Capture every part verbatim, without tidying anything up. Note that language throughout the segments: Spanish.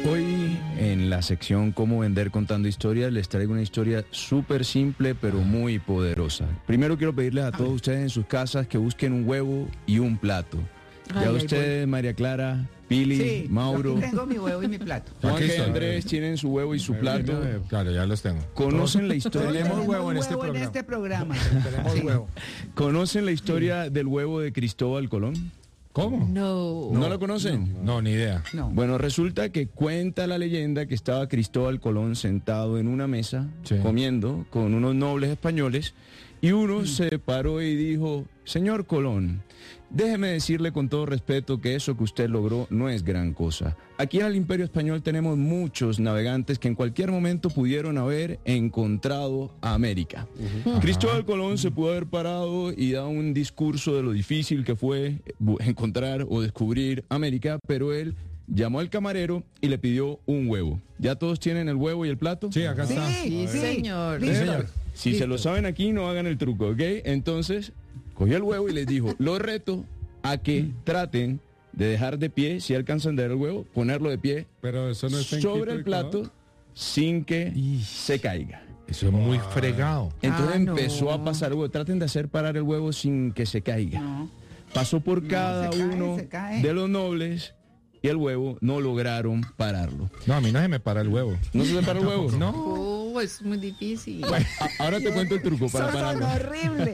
Hoy en la sección Cómo vender contando historias les traigo una historia súper simple pero muy poderosa. Primero quiero pedirles a todos ustedes en sus casas que busquen un huevo y un plato. Ay, Ya ay, ustedes, voy. María Clara, Pili, Sí, Mauro, yo aquí tengo mi huevo y mi plato. Juan Aquí y estoy. Andrés tienen su huevo y su plato. Claro, ya los tengo. ¿Conocen la historia? Tenemos huevo en este huevo programa. en este programa. Tenemos Sí. huevo. ¿Conocen la historia del huevo de Cristóbal Colón? ¿Cómo? No. ¿No, la conocen? No, ni idea. No. Bueno, resulta que cuenta la leyenda que estaba Cristóbal Colón sentado en una mesa, Sí. comiendo con unos nobles españoles, y uno se paró y dijo: señor Colón, déjeme decirle con todo respeto que eso que usted logró no es gran cosa. Aquí en el Imperio Español tenemos muchos navegantes que en cualquier momento pudieron haber encontrado a América. Ajá. Cristóbal Colón se pudo haber parado y dado un discurso de lo difícil que fue bu- encontrar o descubrir América, pero él llamó al camarero y le pidió un huevo. ¿Ya todos tienen el huevo y el plato? Sí, acá está. Sí, Sí, señor. Listo. Sí, señor. Si Listo. se lo saben aquí, no hagan el truco, ¿ok? Entonces, cogió el huevo y les dijo: lo reto a que traten de dejar de pie, si alcanzan de dar el huevo, ponerlo de pie Pero eso no está en sobre Quito el y plato Ecuador. sin que se caiga. Eso es muy fregado. Entonces Ah, no. empezó a pasar el huevo. Traten de hacer parar el huevo sin que se caiga. No. Pasó por No, cada se cae, uno se cae. de los nobles y el huevo no lograron pararlo. No, a mí no se me para el huevo. ¿No se para el huevo? No. Oh, es muy difícil. A- ahora te cuento el truco para Son pararlo. horrible.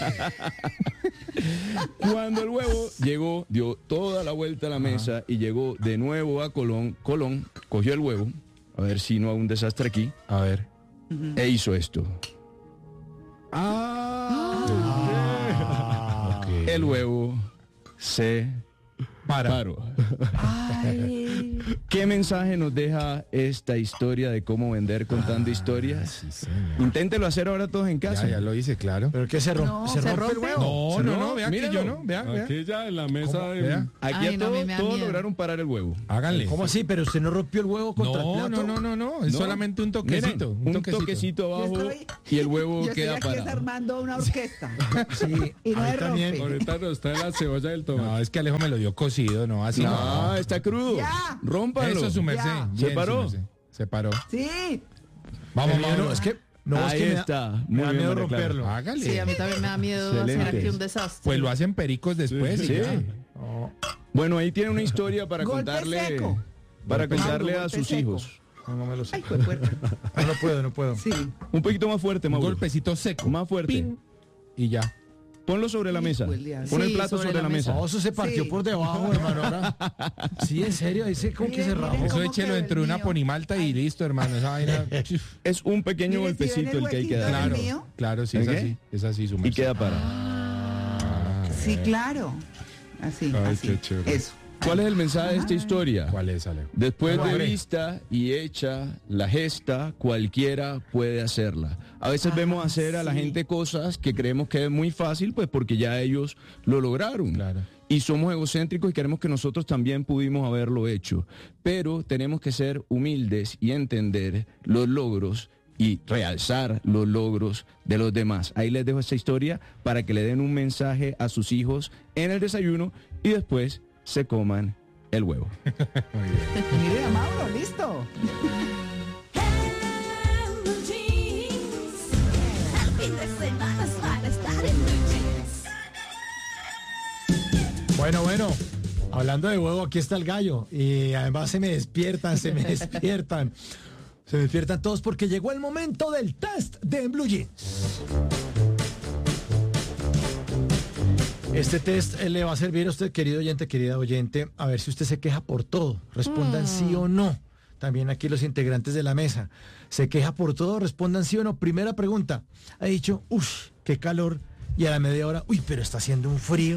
Cuando el huevo llegó, dio toda la vuelta a la mesa y llegó de nuevo a Colón, Colón cogió el huevo, a ver si no hago un desastre aquí, A ver. e hizo esto. Ah. Ok. El huevo se Para. paró. Ay. ¿Qué mensaje nos deja esta historia de cómo vender contando historias? Sí, señor. Inténtelo hacer ahora todos en casa. Ya, ya lo hice, claro. ¿Pero qué se rompe? No, ¿Se, ¿se rompe, rompe? el huevo? No, no, no, no, vea que míralo. yo no. Vea, vea. Aquí ya en la mesa ¿Cómo? de... Vea. Aquí Ay, a no, a todos, mí me da todos miedo. lograron parar el huevo. Háganle. ¿Cómo así? ¿Pero usted no rompió el huevo contra el No, plato? no, no, no, no. Es No. solamente un toquecito. Miren, un toquecito, abajo Yo estoy- y el huevo Yo estoy queda aquí parado. armando una orquesta. Sí, Y no a mí se también. rompe. Ahorita no está la cebolla del tomate. No, es que Alejo me lo dio cocido, no, así No, no. está crudo. Ya. Rómpalo. Eso es su merced. Ya. Bien, ¿Se su paró? merced. Se paró. Sí. Vamos, El mío vamos. no, es que... No, es Ahí que me da- está. Me Muy da bien, miedo María Clara. romperlo. Hágale. Sí, a mí también me da miedo hacer Excelente. aquí un desastre. Pues lo hacen pericos después. y Sí. ya. Bueno, ahí tiene una historia para Golpe contarle seco. para Golpe contarle seco, a golpe sus seco. hijos. No, no me lo sé. Ay, fue fuerte. No, no puedo, no puedo. Sí. Un poquito más fuerte, Un Mauro. golpecito seco. Más fuerte. Pin, y ya. Ponlo sobre la mesa. Hijo, el diablo. Pon el Sí, plato sobre, la mesa. No, eso se partió Sí. por debajo, hermano. Ahora. Sí, en serio, ahí se como que Miren, se miren rajó. Eso ¿Cómo échelo quedó entre el una mío? ponimalta y listo, hermano. Esa vaina. Es un pequeño Mire, si ven golpecito el el que hay que huequito dar. del Claro, mío? claro, sí, es ¿Ok? así. Es así, su Y merced. queda parado. Sí, claro. Así, Ay, así. qué chévere. Eso. ¿Cuál es el mensaje de esta historia? ¿Cuál es, Alejo? Después de ¿Cuál? vista y hecha la gesta, cualquiera puede hacerla. A veces Ah, vemos hacer a la sí. gente cosas que creemos que es muy fácil, pues porque ya ellos lo lograron. Claro. Y somos egocéntricos y queremos que nosotros también pudimos haberlo hecho. Pero tenemos que ser humildes y entender los logros y realzar los logros de los demás. Ahí les dejo esta historia para que le den un mensaje a sus hijos en el desayuno y después se coman el huevo. Mire a Mauro, listo. Bueno, bueno. Hablando de huevo, aquí está el gallo. Y además se me despiertan, se me despiertan. Se me despiertan todos porque llegó el momento del test de Blue Jeans. Este test eh, le va a servir a usted, querido oyente, querida oyente, a ver si usted se queja por todo. Respondan sí o no. También aquí los integrantes de la mesa. ¿Se queja por todo? Respondan sí o no. Primera pregunta. Ha dicho, uff, qué calor. Y a la media hora, uy, pero está haciendo un frío.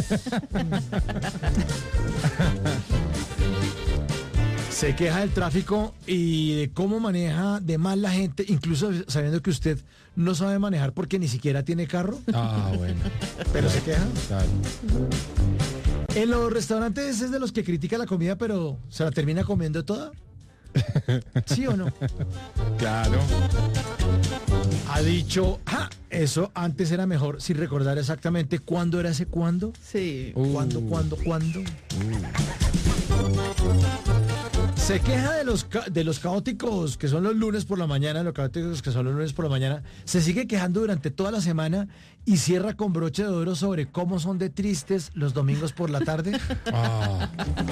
Se queja del tráfico y de cómo maneja de mal la gente, incluso sabiendo que usted no sabe manejar porque ni siquiera tiene carro, Ah, bueno. pero se queja. Claro. En los restaurantes es de los que critica la comida, pero se la termina comiendo toda. ¿Sí o no? Claro. Ha dicho, ah, eso antes era mejor, sin recordar exactamente cuándo era ese cuándo. Sí. Uh. ¿Cuándo, cuándo, cuándo? Se queja de los, ca- de los caóticos que son los lunes por la mañana, los caóticos que son los lunes por la mañana, se sigue quejando durante toda la semana y cierra con broche de oro sobre cómo son de tristes los domingos por la tarde. Ah,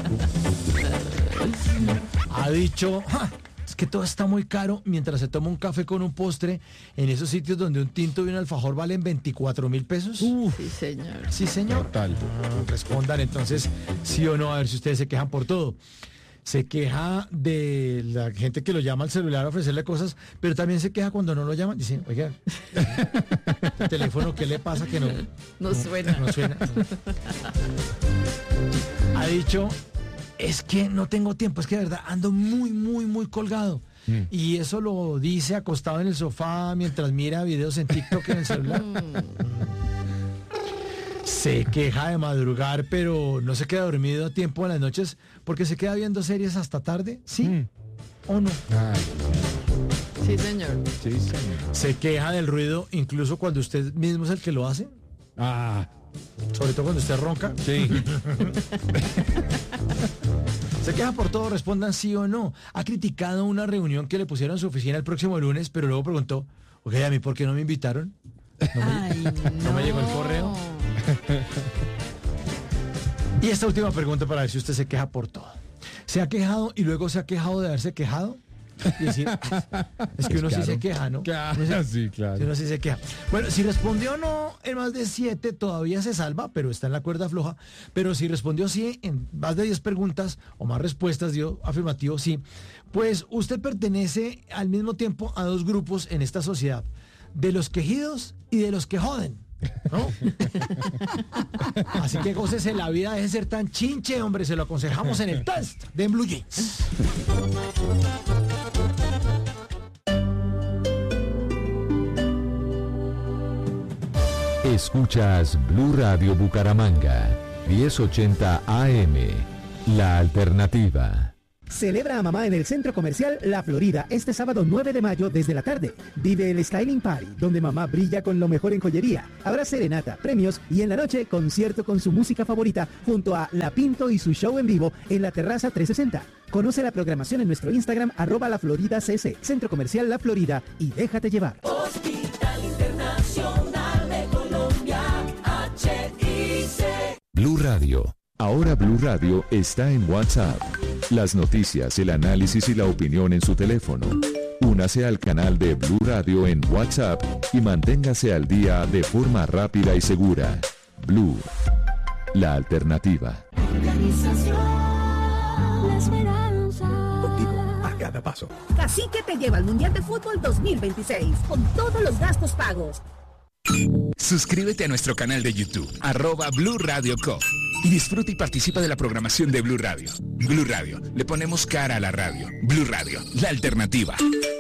Ha dicho, "Ja, es que todo está muy caro mientras se toma un café con un postre en esos sitios donde un tinto y un alfajor valen veinticuatro mil pesos. Sí, señor. Sí, señor. total. Ah, respondan entonces sí o no, a ver si ustedes se quejan por todo. Se queja de la gente que lo llama al celular a ofrecerle cosas, pero también se queja cuando no lo llaman. Dicen, oiga, el teléfono, ¿qué le pasa que no, No suena. no suena? Ha dicho, es que no tengo tiempo, es que de verdad ando muy, muy, muy colgado. Mm. Y eso lo dice acostado en el sofá mientras mira videos en TikTok en el celular. Se queja de madrugar, pero no se queda dormido a tiempo en las noches porque se queda viendo series hasta tarde, ¿sí Mm. o no? Ay, Sí, señor. sí, señor. Se queja del ruido incluso cuando usted mismo es el que lo hace, Ah, sobre todo cuando usted ronca. sí. Se queja por todo, respondan sí o no. Ha criticado una reunión que le pusieron en su oficina el próximo lunes, pero luego preguntó, ok, ¿a mí por qué no me invitaron? Ay, no me llegó el correo. Y esta última pregunta para ver si usted se queja por todo. ¿Se ha quejado y luego se ha quejado de haberse quejado? Y decir, es que uno sí Claro. se queja, ¿no? Claro, Uno sí, Sí, claro. uno sí se queja. Bueno, si respondió no en más de siete, todavía se salva, pero está en la cuerda floja. Pero si respondió sí en más de diez preguntas o más respuestas, dio afirmativo sí, pues usted pertenece al mismo tiempo a dos grupos en esta sociedad, de los quejidos y de los que joden, ¿no? Así que gócese la vida, deje de ser tan chinche, hombre, se lo aconsejamos en el test de Blue Jeans. Escuchas Blue Radio Bucaramanga, diez ochenta A M, La Alternativa. Celebra a mamá en el Centro Comercial La Florida este sábado nueve de mayo desde la tarde. Vive el Styling Party, donde mamá brilla con lo mejor en joyería. Habrá serenata, premios y en la noche concierto con su música favorita junto a La Pinto y su show en vivo en la Terraza trescientos sesenta. Conoce la programación en nuestro Instagram arroba La Florida C C, Centro Comercial La Florida y déjate llevar. Hospital Internacional de Colombia, H I C. Blue Radio. Ahora Blue Radio está en WhatsApp. Las noticias, el análisis y la opinión en su teléfono. Únase al canal de Blue Radio en WhatsApp y manténgase al día de forma rápida y segura. Blue, la alternativa. Organización La Esperanza. Contigo a cada paso. Cacique te lleva al Mundial de Fútbol dos mil veintiséis con todos los gastos pagos. Suscríbete a nuestro canal de YouTube, arroba Blue Radio Co. Y disfruta y participa de la programación de Blue Radio. Blue Radio, le ponemos cara a la radio. Blue Radio, la alternativa.